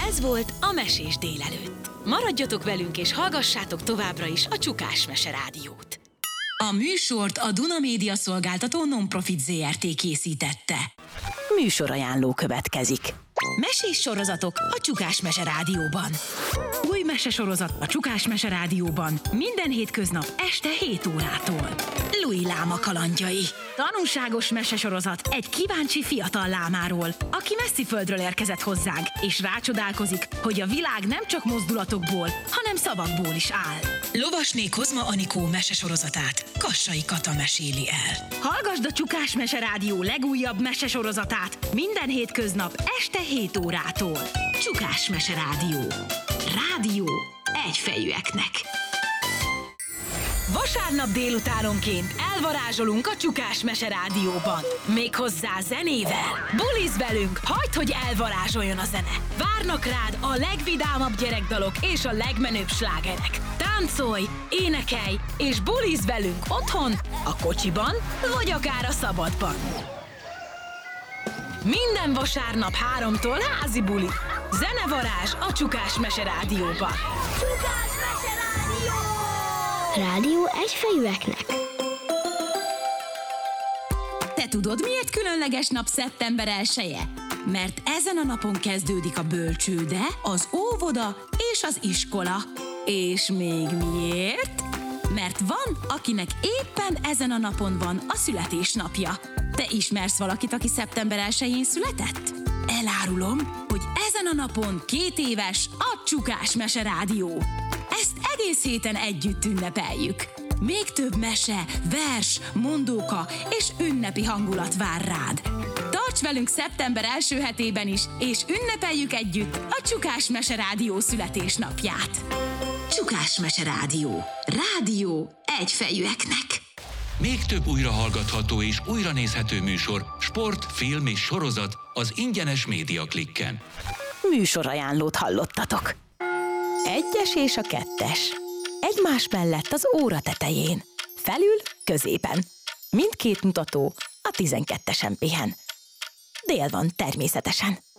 Ez volt a Mesés délelőtt. Maradjatok velünk és hallgassátok továbbra is a Csukás Mese Rádiót. A műsort a Duna Média Szolgáltató Non-Profit Zrt. Készítette. Műsorajánló következik. Mesés sorozatok a Csukás Mese Rádióban. Új mesesorozat a Csukás Mese Rádióban minden hétköznap este 7 órától. Louis láma kalandjai. Tanulságos mesesorozat egy kíváncsi fiatal lámáról, aki messzi földről érkezett hozzánk, és rácsodálkozik, hogy a világ nem csak mozdulatokból, hanem szavakból is áll. Lovasné Kozma Anikó mesesorozatát Kassai Kata meséli el. Hallgasd a Csukás Mese Rádió legújabb mesesorozatát minden hétköznap este 7 órától. Csukás Mese Rádió. Rádió egyfejűeknek. Vasárnap délutánonként elvarázsolunk a Csukás Mese Rádióban. Méghozzá zenével. Bulizz velünk, hagyd, hogy elvarázsoljon a zene. Várnak rád a legvidámabb gyerekdalok és a legmenőbb slágerek. Táncolj, énekelj és bulizz velünk otthon, a kocsiban vagy akár a szabadban. Minden vasárnap 3-tól házi buli. Zenevarázs a Csukás Mese Rádióban. Csukás Mese Rádió! Rádió egyfejűeknek. Te tudod, miért különleges nap szeptember 1-e? Mert ezen a napon kezdődik a bölcsőde, az óvoda és az iskola. És még miért? Mert van, akinek éppen ezen a napon van a születésnapja. Te ismersz valakit, aki szeptember 1-én született? Elárulom, hogy ezen a napon 2 éves a Csukás Mese Rádió. Ezt egész héten együtt ünnepeljük. Még több mese, vers, mondóka és ünnepi hangulat vár rád. Tarts velünk szeptember 1. hetében is, és ünnepeljük együtt a Csukás Mese Rádió születésnapját. Csukás Mese Rádió. Rádió egyfejűeknek. Még több újrahallgatható és újranézhető műsor, sport, film és sorozat az ingyenes Média Klikken. Műsorajánlót hallottatok. 1-es és a 2-es. Egymás mellett az óra tetején. Felül, középen. Mindkét mutató a 12-esen pihen. Dél van természetesen.